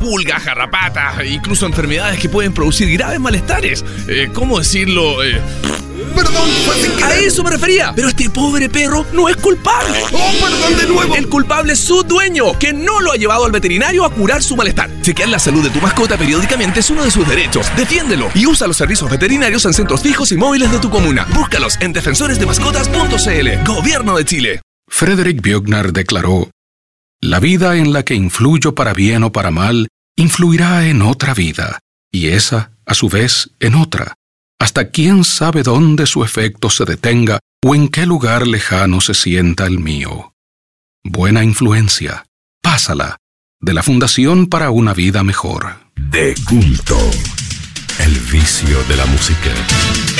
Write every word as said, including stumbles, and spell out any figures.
pulgas, garrapatas, incluso enfermedades que pueden producir graves malestares. Eh, ¿Cómo decirlo? Eh... Perdón, fue sin querer. A eso me refería. Pero este pobre perro no es culpable. ¡Oh, perdón de nuevo! El culpable es su dueño, que no lo ha llevado al veterinario a curar su malestar. Chequear la salud de tu mascota periódicamente es uno de sus derechos. Defiéndelo y usa los servicios veterinarios en centros fijos y móviles de tu comuna. Búscalos en defensores de mascotas punto c l. Gobierno de Chile. Frederick Buechner declaró: la vida en la que influyo para bien o para mal influirá en otra vida, y esa, a su vez, en otra, hasta quién sabe dónde su efecto se detenga o en qué lugar lejano se sienta el mío. Buena influencia, pásala, de la Fundación para una Vida Mejor. De culto, el vicio de la música.